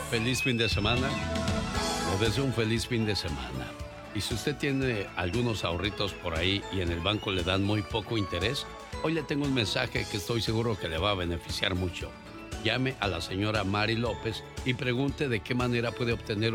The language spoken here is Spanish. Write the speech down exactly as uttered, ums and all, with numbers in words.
Feliz fin de semana. Les deseo un feliz fin de semana. Y si usted tiene algunos ahorritos por ahí y en el banco le dan muy poco interés, hoy le tengo un mensaje que estoy seguro que le va a beneficiar mucho. Llame a la señora Mari López y pregunte de qué manera puede obtener